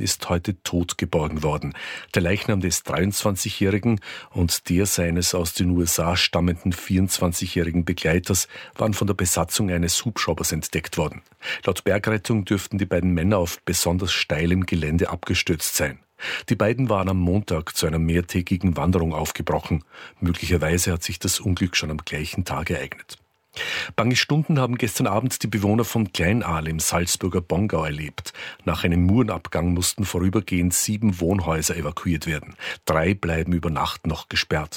ist heute tot geborgen worden. Der Leichnam des 23-Jährigen und der seines aus den USA stammenden 24-jährigen Begleiters waren von der Besatzung eines Hubschraubers entdeckt worden. Laut Bergrettung dürften die beiden Männer auf besonders steilem Gelände abgestürzt sein. Die beiden waren am Montag zu einer mehrtägigen Wanderung aufgebrochen. Möglicherweise hat sich das Unglück schon am gleichen Tag ereignet. Bange Stunden haben gestern Abend die Bewohner von Kleinaal im Salzburger Bongau erlebt. Nach einem Murenabgang mussten vorübergehend 7 Wohnhäuser evakuiert werden. 3 bleiben über Nacht noch gesperrt.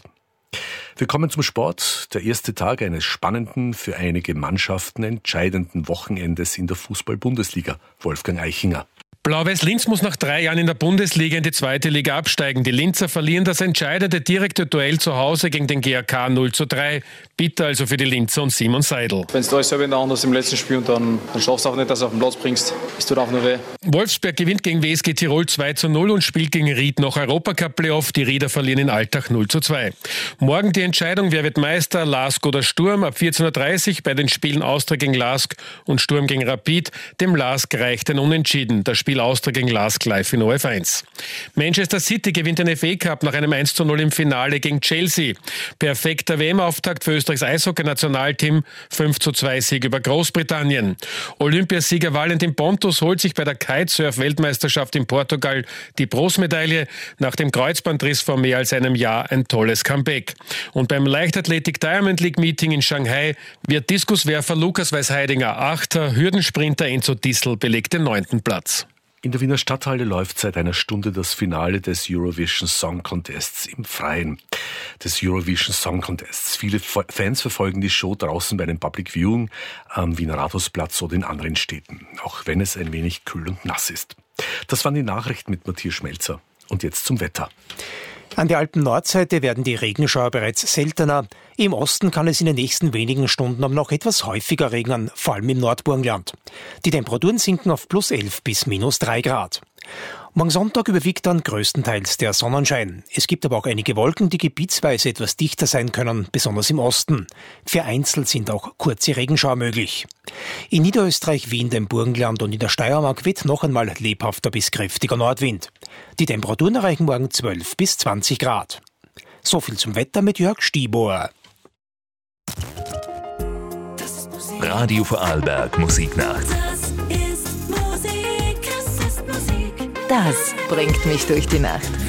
Wir kommen zum Sport. Der erste Tag eines spannenden, für einige Mannschaften entscheidenden Wochenendes in der Fußball-Bundesliga. Wolfgang Eichinger. Blau-Weiß Linz muss nach 3 Jahren in der Bundesliga in die 2. Liga absteigen. Die Linzer verlieren das entscheidende direkte Duell zu Hause gegen den GAK 0:3. Bitter also für die Linzer und Simon Seidel. Wenn du alles selber in der Hand hast im letzten Spiel und dann schaffst du auch nicht, dass du auf den Platz bringst. Es tut auch nur weh. Wolfsberg gewinnt gegen WSG Tirol 2:0 und spielt gegen Ried noch Europacup-Playoff. Die Rieder verlieren in Altach 0:2. Morgen die Entscheidung, wer wird Meister, LASK oder Sturm, ab 14:30 Uhr bei den Spielen Austria gegen LASK und Sturm gegen Rapid. Dem LASK reicht ein Unentschieden. Das Spiel Austria gegen LASK live in OF1. Manchester City gewinnt den FA Cup nach einem 1:0 im Finale gegen Chelsea. Perfekter WM-Auftakt für Österreichs Eishockey-Nationalteam, 5:2 Sieg über Großbritannien. Olympiasieger Valentin Pontus holt sich bei der Kitesurf-Weltmeisterschaft in Portugal die Bronzemedaille. Nach dem Kreuzbandriss vor mehr als einem Jahr ein tolles Comeback. Und beim Leichtathletik Diamond League Meeting in Shanghai wird Diskuswerfer Lukas Weisheidinger 8., Hürdensprinter Enzo Dissel belegt den 9. Platz. In der Wiener Stadthalle läuft seit einer Stunde das Finale des Eurovision Song Contests im Freien. Des Eurovision Song Contests. Viele Fans verfolgen die Show draußen bei einem Public Viewing am Wiener Rathausplatz oder in anderen Städten, auch wenn es ein wenig kühl und nass ist. Das waren die Nachrichten mit Matthias Schmelzer. Und jetzt zum Wetter. An der Alpen-Nordseite werden die Regenschauer bereits seltener. Im Osten kann es in den nächsten wenigen Stunden aber noch etwas häufiger regnen, vor allem im Nordburgenland. Die Temperaturen sinken auf +11 bis -3 Grad. Morgen Sonntag überwiegt dann größtenteils der Sonnenschein. Es gibt aber auch einige Wolken, die gebietsweise etwas dichter sein können, besonders im Osten. Vereinzelt sind auch kurze Regenschauer möglich. In Niederösterreich, Wien, dem Burgenland und in der Steiermark weht noch einmal lebhafter bis kräftiger Nordwind. Die Temperaturen erreichen morgen 12 bis 20 Grad. So viel zum Wetter mit Jörg Stiebohr. Radio Vorarlberg Musiknacht. Das bringt mich durch die Nacht.